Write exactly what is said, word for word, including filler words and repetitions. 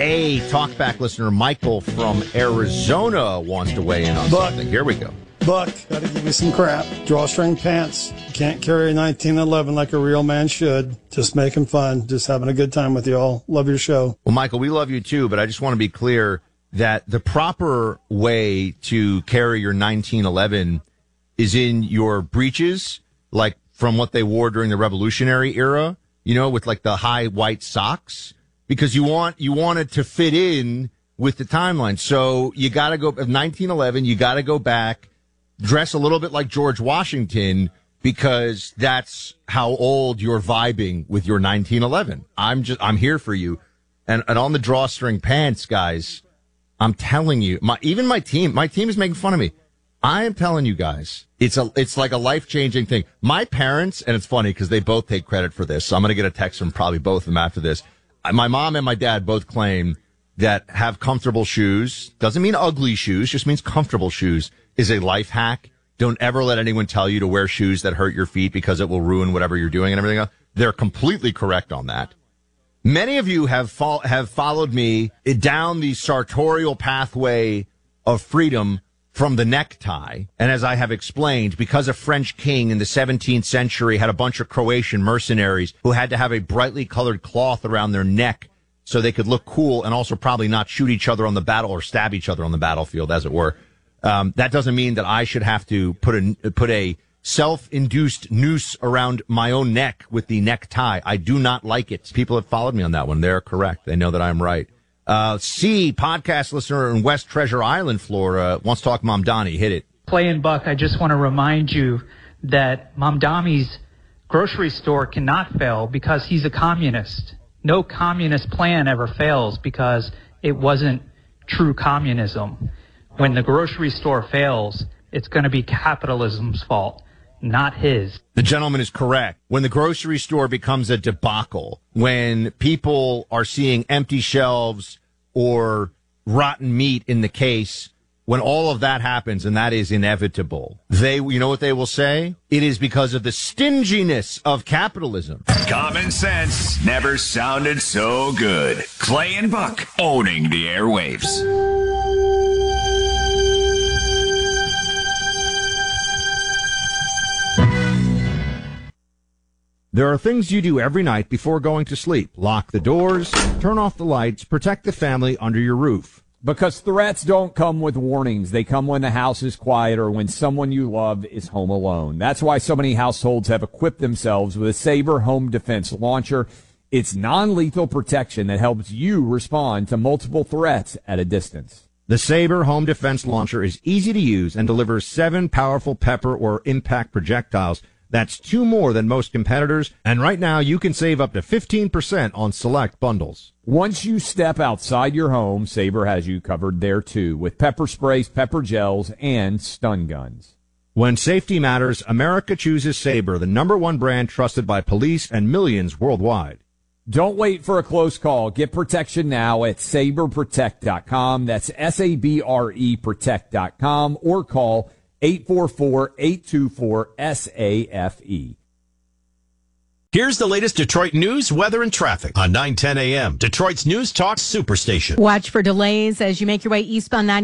A talkback listener, Michael from Arizona, wants to weigh in on Buck. something. Here we go. Buck, gotta give you some crap. Drawstring pants. Can't carry a nineteen eleven like a real man should. Just making fun. Just having a good time with y'all. Love your show. Well, Michael, we love you too, but I just want to be clear that the proper way to carry your nineteen eleven is in your breeches, like from what they wore during the Revolutionary era, you know, with like the high white socks, because you want, you want it to fit in with the timeline. So you got to go, of nineteen eleven, you got to go back, dress a little bit like George Washington, because that's how old you're vibing with your nineteen eleven. I'm just, I'm here for you. And, and on the drawstring pants, guys, I'm telling you, my, even my team, my team is making fun of me. I am telling you guys, it's a, it's like a life-changing thing. My parents, and it's funny because they both take credit for this, so I'm going to get a text from probably both of them after this. My mom and my dad both claim that have comfortable shoes, doesn't mean ugly shoes, just means comfortable shoes, is a life hack. Don't ever let anyone tell you to wear shoes that hurt your feet because it will ruin whatever you're doing and everything else. They're completely correct on that. Many of you have fo- have followed me down the sartorial pathway of freedom from the necktie. And as I have explained, because a French king in the seventeenth century had a bunch of Croatian mercenaries who had to have a brightly colored cloth around their neck so they could look cool and also probably not shoot each other on the battle or stab each other on the battlefield, as it were. Um, that doesn't mean that I should have to put a, put a self-induced noose around my own neck with the necktie. I do not like it. People have followed me on that one. They're correct. They know that I'm right. Uh, C, podcast listener in West Treasure Island, Florida, wants to talk Mom Donnie. Hit it. Clay and Buck, I just want to remind you that Mom Donnie's grocery store cannot fail because he's a communist. No communist plan ever fails because it wasn't true communism. When the grocery store fails, it's going to be capitalism's fault, not his. The gentleman is correct. When the grocery store becomes a debacle, when people are seeing empty shelves or rotten meat in the case, when all of that happens, and that is inevitable, they, you know what they will say? It is because of the stinginess of capitalism. Common sense never sounded so good. Clay and Buck owning the airwaves. There are things you do every night before going to sleep. Lock the doors, turn off the lights, protect the family under your roof. Because threats don't come with warnings. They come when the house is quiet or when someone you love is home alone. That's why so many households have equipped themselves with a Sabre Home Defense Launcher. It's non-lethal protection that helps you respond to multiple threats at a distance. The Sabre Home Defense Launcher is easy to use and delivers seven powerful pepper or impact projectiles. That's two more than most competitors, and right now you can save up to fifteen percent on select bundles. Once you step outside your home, Sabre has you covered there too, with pepper sprays, pepper gels, and stun guns. When safety matters, America chooses Sabre, the number one brand trusted by police and millions worldwide. Don't wait for a close call. Get protection now at sabre protect dot com. That's S A B R E protect dot com, or call eight four four, eight two four, S A F E. Here's the latest Detroit news, weather, and traffic on nine ten a.m. Detroit's News Talk Superstation. Watch for delays as you make your way eastbound ninety.